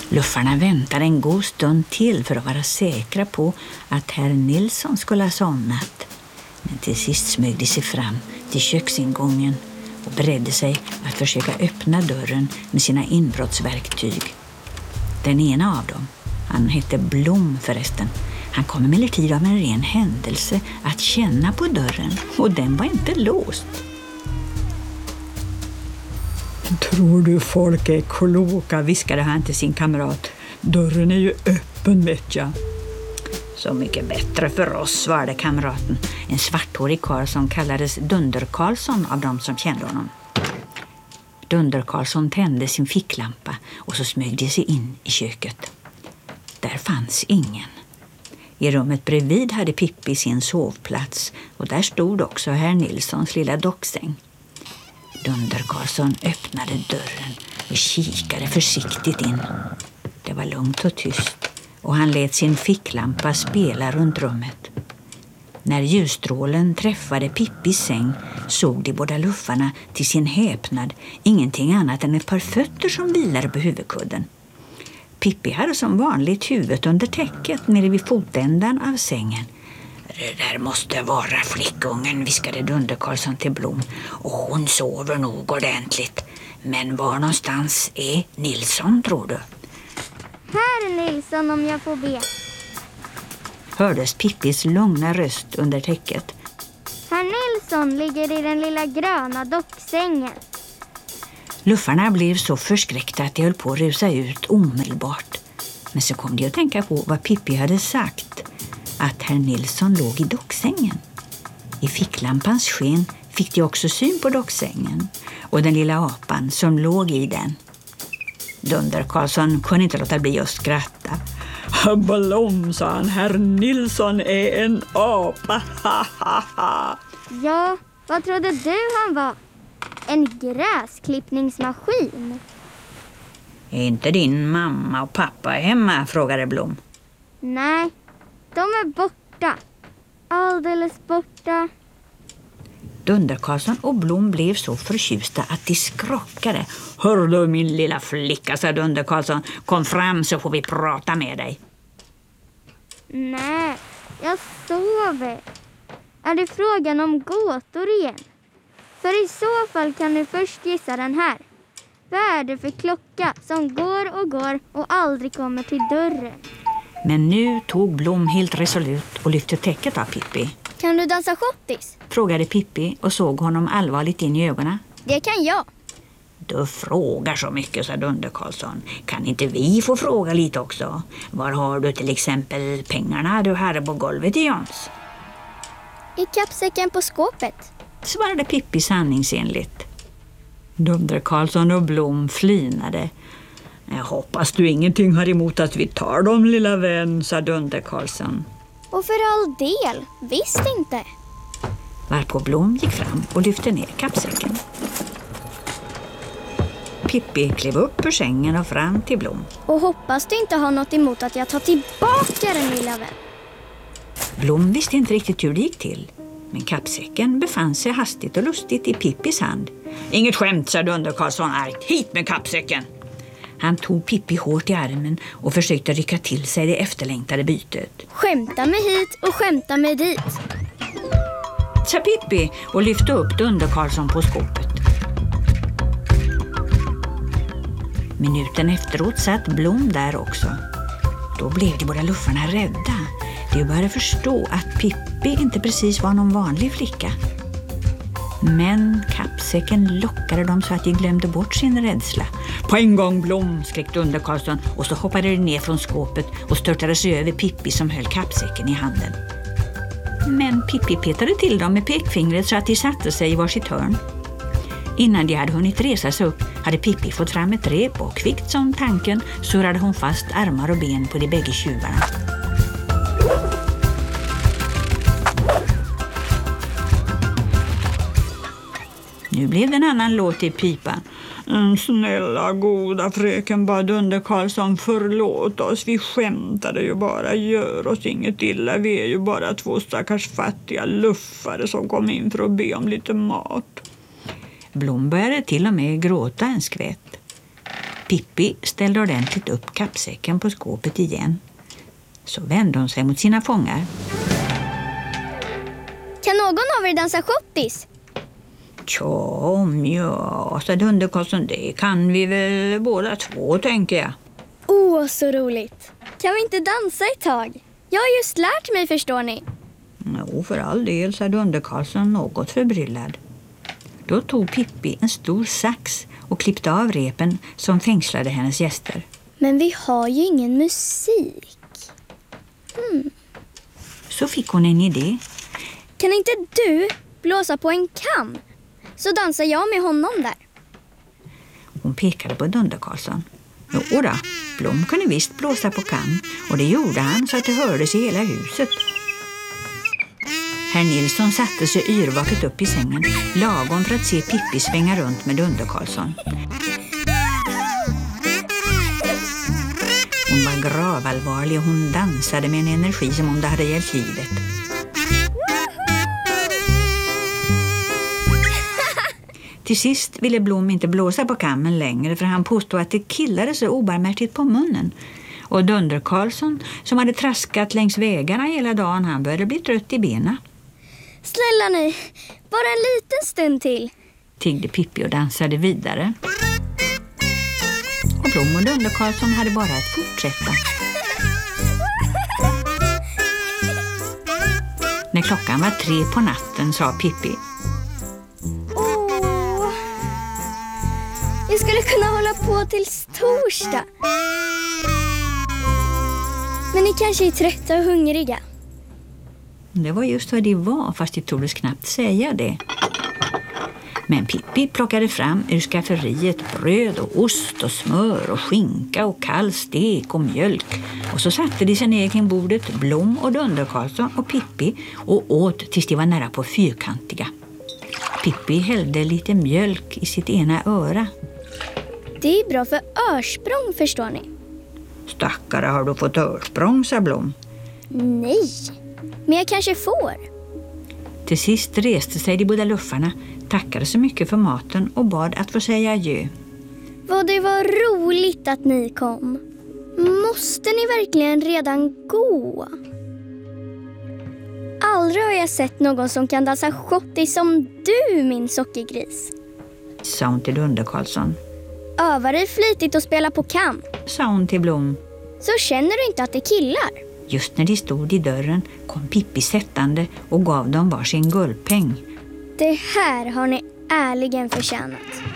Luffarna väntade en god stund till för att vara säkra på att herr Nilsson skulle ha somnat. Men till sist smög de sig fram till köksingången och beredde sig att försöka öppna dörren med sina inbrottsverktyg. Den ena av dem, han hette Blom förresten, han kom emellertid av en ren händelse att känna på dörren och den var inte låst. Tror du folk är kloka, viskade han till sin kamrat. Dörren är ju öppen, vet jag. Så mycket bättre för oss, svarade kamraten. En svarthårig karl som kallades Dunder Karlsson av dem som kände honom. Dunder Karlsson tände sin ficklampa och så smög de sig in i köket. Där fanns ingen. I rummet bredvid hade Pippi sin sovplats och där stod också herr Nilssons lilla docksäng. Dunder Karlsson öppnade dörren och kikade försiktigt in. Det var lugnt och tyst och han lät sin ficklampa spela runt rummet. När ljusstrålen träffade Pippis säng såg de båda luffarna till sin häpnad ingenting annat än ett par fötter som vilade på huvudkudden. Pippi hade som vanligt huvudet under täcket nere vid fotändan av sängen. Det där måste vara flickungen, viskade Dunder Karlsson till Blom. Och hon sover nog ordentligt. Men var någonstans är Nilsson, tror du? Här är Nilsson, om jag får be. Hördes Pippis lugna röst under täcket. Herr Nilsson ligger i den lilla gröna docksängen. Luffarna blev så förskräckta att de höll på att rusa ut omedelbart. Men så kom de att tänka på vad Pippi hade sagt. Att herr Nilsson låg i docksängen. I ficklampans sken fick de också syn på docksängen och den lilla apan som låg i den. Dunder Karlsson kunde inte låta bli att skratta. Blom, sa han, herr Nilsson är en apa. Ja, vad trodde du han var? En gräsklippningsmaskin? Är inte din mamma och pappa hemma, frågade Blom. Nej, de är borta. Alldeles borta. Dunder Karlsson och Blom blev så förtjusta att de skrockade. Hör du, min lilla flicka, sa Dunder Karlsson. Kom fram så får vi prata med dig. Nej, jag sover. Är det frågan om gåtor igen? För i så fall kan du först gissa den här. Vad är det för klocka som går och aldrig kommer till dörren? Men nu tog Blom helt resolut och lyfte täcket av Pippi. Kan du dansa schottis? Frågade Pippi och såg honom allvarligt in i ögonen. Det kan jag. Du frågar så mycket, sa Dunder Karlsson. Kan inte vi få fråga lite också? Var har du till exempel pengarna du hade på golvet i Jans? I kappsäcken på skåpet, svarade Pippi sanningsenligt. Dunder Karlsson och Blom flinade. Jag hoppas du ingenting har emot att vi tar dem, lilla vän, sa Dunder Karlsson. Och för all del, visst inte. Varpå Blom gick fram och lyfte ner kappsäcken. Pippi klev upp ur sängen och fram till Blom. Och hoppas du inte har något emot att jag tar tillbaka den, lilla vän. Blom visste inte riktigt hur det gick till. Men kappsäcken befann sig hastigt och lustigt i Pippis hand. Inget skämt, sa Dunder Karlsson argt. Hit med kappsäcken! Han tog Pippi hårt i armen och försökte rycka till sig det efterlängtade bytet. Skämta mig hit och skämta mig dit, sa Pippi och lyfte upp Dunder Karlsson på skåpet. Minuten efteråt satt Blom där också. Då blev de båda luffarna rädda. De började förstå att Pippi inte precis var någon vanlig flicka. Men kappsäcken lockade dem så att de glömde bort sin rädsla. På en gång, Blom, skrek Dunder Karlsson och så hoppade de ner från skåpet och störtade sig över Pippi som höll kappsäcken i handen. Men Pippi petade till dem med pekfingret så att de satte sig i varsitt hörn. Innan de hade hunnit resa sig upp hade Pippi fått fram ett rep och kvickt som tanken surrade hon fast armar och ben på de bägge tjuvarna. Nu blev det en annan låt i pipan. Snälla goda fröken, bad Dunder Karlsson, förlåt oss. Vi skämtade ju bara, gör oss inget illa. Vi är ju bara två stackars fattiga luffare som kom in för att be om lite mat. Blom började till och med gråta en skvätt. Pippi ställde ordentligt upp kappsäcken på skåpet igen. Så vände hon sig mot sina fångar. Kan någon av er dansa schottis? Ja, sa Dunderkarlsson, det kan vi väl båda två, tänker jag. Så roligt. Kan vi inte dansa ett tag? Jag har just lärt mig, förstår ni. Jo, för all del, sa Dunderkarlsson något förbryllad. Då tog Pippi en stor sax och klippte av repen som fängslade hennes gäster. Men vi har ju ingen musik. Så fick hon en idé. Kan inte du blåsa på en kam? Så dansar jag med honom där. Hon pekade på Dunderkarlsson. Jo då, Blom kunde visst blåsa på kam, och det gjorde han så att det hördes i hela huset. Herr Nilsson satte sig yrvaket upp i sängen, lagom för att se Pippi svänga runt med Dunderkarlsson. Hon var gravallvarlig och hon dansade med en energi som om det hade gällt livet. Till sist ville Blom inte blåsa på kammen längre, för han påstod att det killade så obarmhärtigt på munnen. Och Dunderkarlsson, som hade traskat längs vägarna hela dagen, han började bli trött i benen. Snälla ni, bara en liten stund till. Tiggde Pippi och dansade vidare. Och Blom och Dunderkarlsson hade bara att fortsätta. När klockan var 3 på natten sa Pippi: Vi skulle kunna hålla på tills torsdag. Men ni kanske är trötta och hungriga. Det var just vad det var, fast det tordes knappt säga det. Men Pippi plockade fram ur skafferiet bröd och ost och smör och skinka och kall stek och mjölk. Och så satte de sig ner kring bordet, Blom och Dunderkarlsson och Pippi, och åt tills de var nära på fyrkantiga. Pippi hällde lite mjölk i sitt ena öra. Det är bra för örsprång, förstår ni. Stackare, har du fått örsprång, sa Blom. Nej, men jag kanske får. Till sist reste sig de båda luffarna, tackade så mycket för maten och bad att få säga adjö. Vad det var roligt att ni kom. Måste ni verkligen redan gå? Aldrig har jag sett någon som kan dansa schottis som du, min sockergris. Sa hon till Dunderkarlsson. Öva dig flitigt och spela på kam. Sa hon till Blom. Så känner du inte att det killar. Just när de stod i dörren kom Pippi sättande och gav dem varsin guldpeng. Det här har ni ärligen förtjänat.